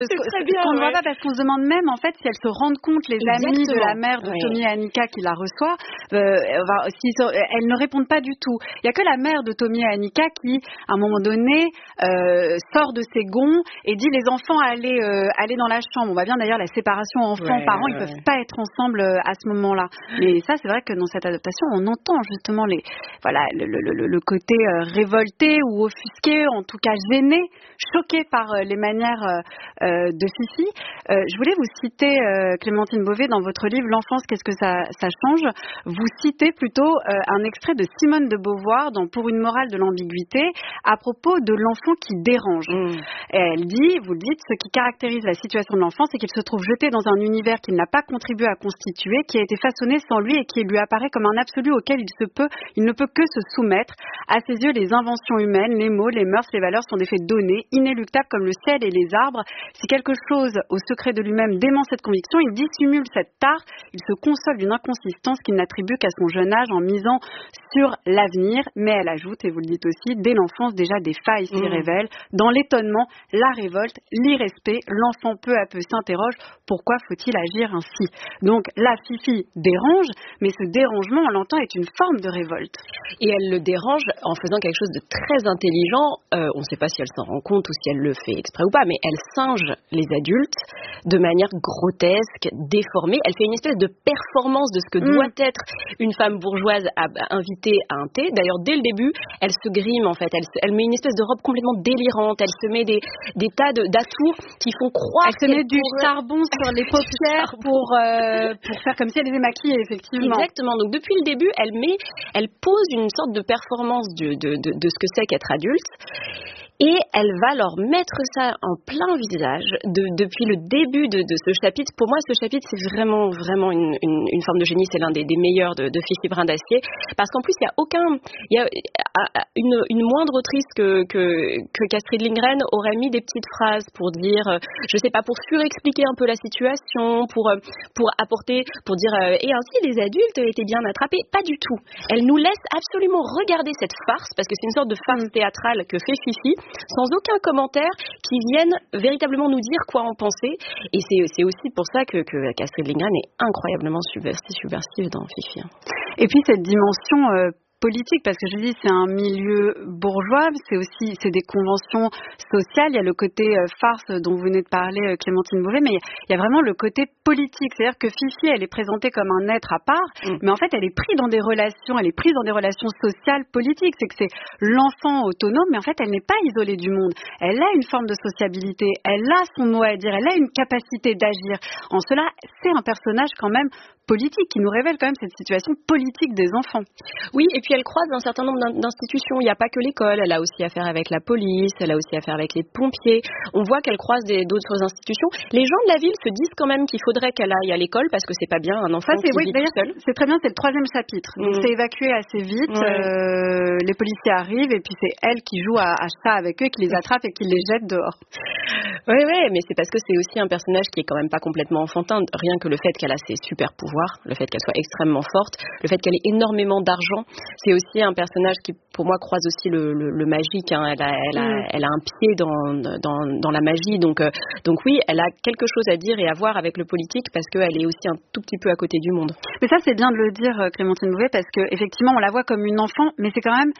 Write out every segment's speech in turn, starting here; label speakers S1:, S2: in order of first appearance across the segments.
S1: C'est très bien, qu'on ne voit pas parce qu'on se demande même en fait si elles se rendent compte, les amis de la mère de Tommy et Annika qui la reçoit, elles ne répondent pas du tout. Il n'y a que la mère de Tommy et Annika qui, à un moment donné, sort de ses gonds et dit les enfants allez dans la chambre. On voit bien d'ailleurs la séparation enfants-parents, ils ne peuvent pas être ensemble à ce moment-là. Mais ça, c'est vrai que dans cette adaptation, on entend justement le côté révolté ou offusqué, en tout cas gêné, choqué par les manières de Fifi. Je voulais vous citer, Clémentine Beauvais, dans votre livre L'enfance, qu'est-ce que ça change? Vous citez plutôt un extrait de Simone de Beauvoir dans Pour une morale de l'ambiguïté à propos de l'enfant qui dérange. Et elle dit, vous le dites, ce qui caractérise la situation de l'enfant, c'est qu'il se trouve jeté dans un univers qu'il n'a pas contribué à constituer, qui a été façonné sans lui et qui lui apparaît comme un absolu auquel il ne peut que se soumettre. À ses yeux, les inventions humaines, les mots, les mœurs, les valeurs sont des faits donnés, inéluctables comme le ciel et les arbres. Si quelque chose, au secret de lui-même, dément cette conviction, il dissimule cette tare, il se console d'une inconsistance qu'il n'attribue qu'à son jeune âge en misant sur l'avenir. Mais elle ajoute, et vous le dites aussi, dès l'enfance, déjà des failles s'y révèlent. Dans l'étonnement, la révolte, l'irrespect, l'enfant peu à peu s'interroge, pourquoi faut-il agir ainsi? Donc la Fifi dérange, mais ce dérangement, on l'entend, est une forme de révolte.
S2: Et elle le dérange en faisant quelque chose de très intelligent. On ne sait pas si elle s'en rend compte ou si elle le fait exprès ou pas, mais elle singe les adultes de manière grotesque, déformée. Elle fait une espèce de performance de ce que doit être une femme bourgeoise invitée à un thé. D'ailleurs, dès le début, elle se grime en fait. Elle met une espèce de robe complètement délirante. Elle se met des tas d'atouts qui font croire.
S1: Elle se met du charbon sur les paupières pour faire comme si elle était maquillée, effectivement.
S2: Exactement. Donc depuis le début, elle pose une sorte de performance de ce que c'est qu'être adulte. Et elle va leur mettre ça en plein visage depuis le début de ce chapitre. Pour moi, ce chapitre, c'est vraiment une forme de génie. C'est l'un des meilleurs de Fifi Brin d'Acier. Parce qu'en plus, il y a une moindre autrice que qu'Astrid Lindgren aurait mis des petites phrases pour dire, je sais pas, pour surexpliquer un peu la situation, pour apporter, pour dire, et ainsi les adultes étaient bien attrapés. Pas du tout. Elle nous laisse absolument regarder cette farce, parce que c'est une sorte de farce théâtrale que fait Fifi, sans aucun commentaire, qui viennent véritablement nous dire quoi en penser. Et c'est aussi pour ça que Astrid Lindgren est incroyablement subversive dans Fifi.
S1: Et puis cette dimension politique, parce que je dis c'est un milieu bourgeois, c'est des conventions sociales, il y a le côté farce dont vous venez de parler, Clémentine Beauvais, mais il y a vraiment le côté politique, c'est-à-dire que Fifi, elle est présentée comme un être à part, mais en fait elle est prise dans des relations sociales, politiques, c'est que c'est l'enfant autonome, mais en fait elle n'est pas isolée du monde, elle a une forme de sociabilité, elle a son mot à dire, elle a une capacité d'agir. En cela, c'est un personnage quand même politique qui nous révèle quand même cette situation politique des enfants.
S2: Oui, et puis elle croise un certain nombre d'institutions. Il n'y a pas que l'école, elle a aussi affaire avec la police, elle a aussi affaire avec les pompiers. On voit qu'elle croise d'autres institutions. Les gens de la ville se disent quand même qu'il faudrait qu'elle aille à l'école parce que c'est pas bien un enfant qui vit tout seul.
S1: C'est très bien, c'est le 3e chapitre. Donc c'est évacué assez vite, les policiers arrivent et puis c'est elle qui joue à chat avec eux, qui les attrape et qui les jette dehors.
S2: Oui, mais c'est parce que c'est aussi un personnage qui est quand même pas complètement enfantin. Rien que le fait qu'elle a ses super pouvoirs, le fait qu'elle soit extrêmement forte, le fait qu'elle ait énormément d'argent, c'est aussi un personnage qui, pour moi, croise aussi le magique. Hein. Elle a un pied dans la magie. Donc oui, elle a quelque chose à dire et à voir avec le politique parce qu'elle est aussi un tout petit peu à côté du monde.
S1: Mais ça, c'est bien de le dire, Clémentine Beauvais, parce qu'effectivement, on la voit comme une enfant, mais c'est quand même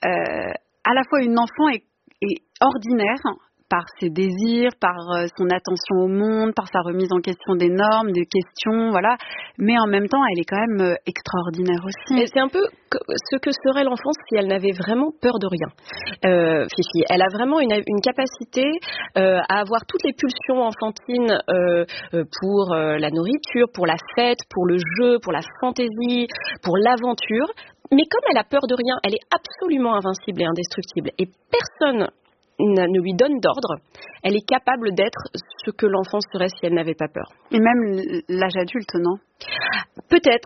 S1: à la fois une enfant et ordinaire, par ses désirs, par son attention au monde, par sa remise en question des normes, des questions, voilà. Mais en même temps, elle est quand même extraordinaire aussi.
S2: Et c'est un peu ce que serait l'enfance si elle n'avait vraiment peur de rien. Fifi, elle a vraiment une capacité à avoir toutes les pulsions enfantines pour la nourriture, pour la fête, pour le jeu, pour la fantaisie, pour l'aventure. Mais comme elle a peur de rien, elle est absolument invincible et indestructible. Et personne ne lui donne d'ordre, elle est capable d'être ce que l'enfant serait si elle n'avait pas peur.
S1: Et même l'âge adulte, non?
S2: Peut-être.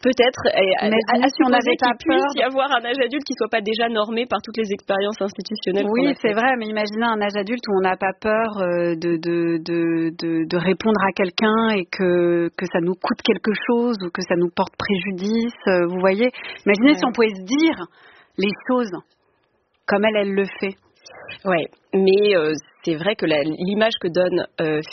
S1: Mais si on n'avait pas peur,
S2: puisse y avoir un âge adulte qui soit pas déjà normé par toutes les expériences institutionnelles.
S1: Oui, c'est vrai, mais imaginez un âge adulte où on n'a pas peur de répondre à quelqu'un et que ça nous coûte quelque chose ou que ça nous porte préjudice. Vous voyez? Imaginez si on pouvait se dire les choses comme elle le fait.
S2: Ouais, mais c'est vrai que l'image que donne